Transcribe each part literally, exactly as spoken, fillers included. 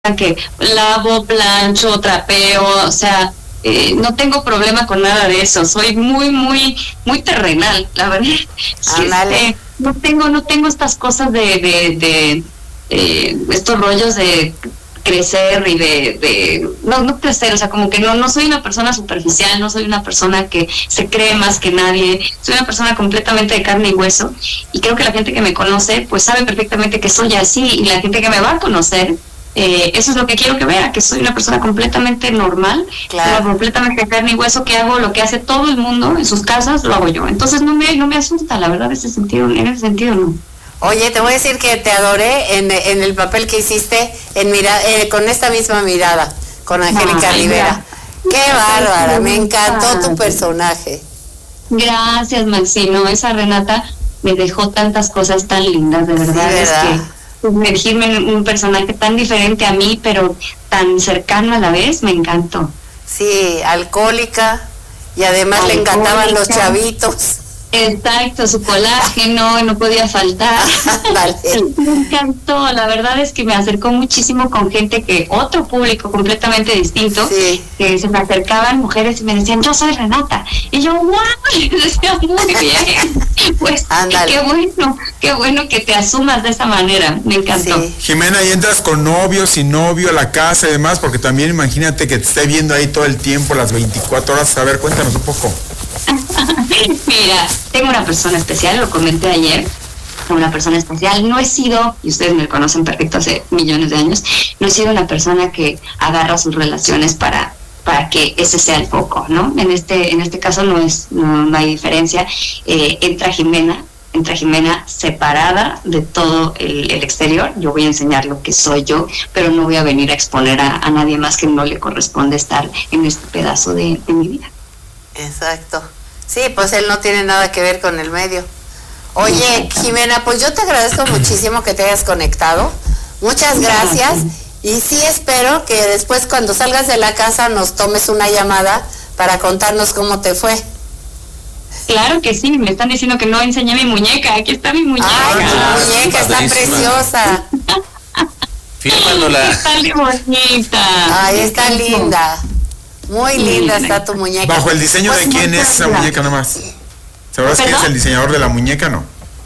que lavo, plancho, trapeo, o sea, eh, no tengo problema con nada de eso. Soy muy, muy, muy terrenal, la verdad. Sí, este, no tengo, no tengo estas cosas de, de, de eh, estos rollos de crecer y de, de no, no crecer, o sea, como que no, no soy una persona superficial, no soy una persona que se cree más que nadie, soy una persona completamente de carne y hueso, y creo que la gente que me conoce, pues sabe perfectamente que soy así, y la gente que me va a conocer, eh, eso es lo que quiero que vea, que soy una persona completamente normal, claro, completamente de carne y hueso, que hago lo que hace todo el mundo en sus casas, lo hago yo. Entonces no me, no me asusta, la verdad, en ese sentido, en ese sentido no. Oye, te voy a decir que te adoré en, en el papel que hiciste en mira, eh, con esta misma mirada, con Angélica Ay, Rivera. Qué bárbara, me encantó tu personaje. Gracias, Maxino. Esa Renata me dejó tantas cosas tan lindas, de verdad. Sí, ¿verdad? Es que sumergirme en un personaje tan diferente a mí, pero tan cercano a la vez, me encantó. Sí, alcohólica, y además alcohólica. Le encantaban los chavitos. Exacto, su colágeno, no podía faltar. Vale. Me encantó, la verdad es que me acercó muchísimo con gente que, otro público completamente distinto, sí, que se me acercaban mujeres y me decían, yo soy Renata, y yo, wow, y decía, muy bien, pues, Ándale. qué bueno, qué bueno que te asumas de esa manera, me encantó. Sí. Jimena, y entras con novio, sin novio, a la casa y demás, porque también imagínate que te esté viendo ahí todo el tiempo, las veinticuatro horas, a ver, cuéntanos un poco. Mira, tengo una persona especial, lo comenté ayer, tengo una persona especial, no he sido, y ustedes me conocen perfecto hace millones de años, no he sido una persona que agarra sus relaciones para para que ese sea el foco, ¿no? En este en este caso no es no, no hay diferencia, eh, entra Jimena, entra Jimena separada de todo el, el exterior, yo voy a enseñar lo que soy yo, pero no voy a venir a exponer a, a nadie más que no le corresponde estar en este pedazo de, de mi vida. Exacto. Sí, pues él no tiene nada que ver con el medio. Oye, Jimena, pues yo te agradezco muchísimo que te hayas conectado. Muchas gracias. Y sí espero que después cuando salgas de la casa nos tomes una llamada para contarnos cómo te fue. Claro que sí, me están diciendo que no enseñé mi muñeca. Aquí está mi muñeca. Ay, tu muñeca está preciosa. Fírmanola. Está bonita. Ay, está linda. Muy linda está tu muñeca. ¿Bajo el diseño pues de quién es esa muñeca nomás? ¿Sabrás quién es el diseñador de la muñeca, no?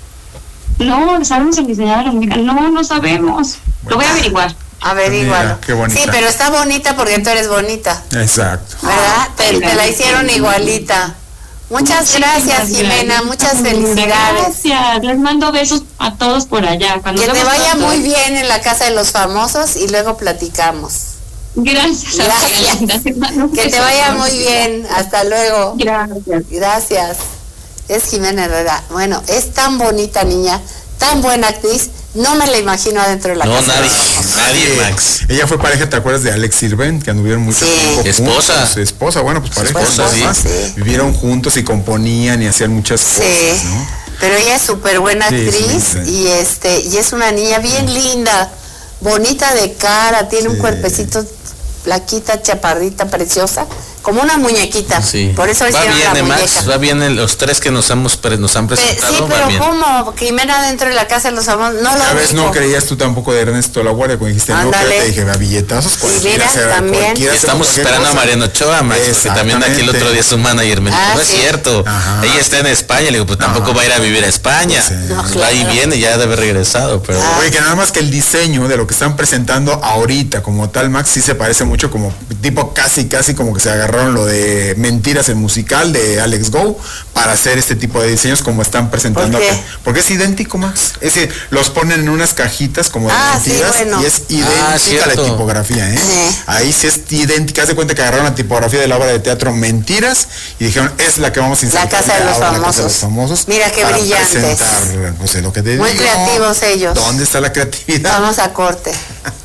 No, ¿sabemos el diseñador de la muñeca? No, no sabemos. Bueno, lo voy a averiguar. Averigualo. Qué bonita. Sí, pero está bonita porque tú eres bonita. Exacto. ¿Verdad? Te, te la hicieron igualita. Muchas gracias, Jimena, muchas felicidades. Gracias, les mando besos a todos por allá. Cuando que te vaya muy bien en la casa de los famosos y luego platicamos. Gracias. Gracias. Gracias. Que te vaya muy bien. Hasta luego. Gracias. Gracias. Es Jimena Herrera. Bueno, es tan bonita niña, tan buena actriz. No me la imagino adentro de la no, casa. No, nadie, nadie, Max. Ella fue pareja, ¿te acuerdas de Alex Sirven? Que anduvieron mucho sí. tiempo juntos. Esposa. Esposa, bueno, pues pareja. Esposa, sí. Sí. Vivieron juntos y componían y hacían muchas sí. cosas, ¿no? Pero ella es súper buena actriz sí, sí. y este y es una niña bien sí. linda, bonita de cara, tiene sí. un cuerpecito flaquita, chaparrita, preciosa, como una muñequita. Sí. Por eso va bien, la Max, va bien el, los tres que nos hemos nos han presentado. Sí, pero bien. ¿Cómo? Jimena dentro de la casa de los famosos, no lo A veces no creías tú tampoco de Ernesto La Guardia, cuando dijiste Ándale. no, pero te dije, a billetazos, cualquiera sí, mira, también. Estamos esperando cosa. a Mariano Ochoa, Max, porque también aquí el otro día su manager me dijo, ah, no sí. es cierto, Ajá. ella está en España, le digo, pues tampoco Ajá. va a ir a vivir a España, sí. no, claro. va y viene, ya debe haber regresado, pero... Ah. Oye, que nada más que el diseño de lo que están presentando ahorita, como tal, Max, sí se parece mucho como, tipo casi, casi como que se agarraron lo de Mentiras, el musical de Alex Go, para hacer este tipo de diseños como están presentando ¿Por acá. Porque es idéntico, Max. Es decir, los ponen en unas cajitas como de ah, mentiras sí, bueno. y es idéntica ah, la tipografía, ¿eh? Sí. Ahí sí es idéntica. Haz de cuenta que agarraron la tipografía de la obra de teatro Mentiras y dijeron, es la que vamos a insertar. La casa de los, famosos. La casa de los famosos. Mira qué brillantes. Presentar, pues, lo que te Muy digo. creativos ellos. ¿Dónde está la creatividad? Vamos a corte.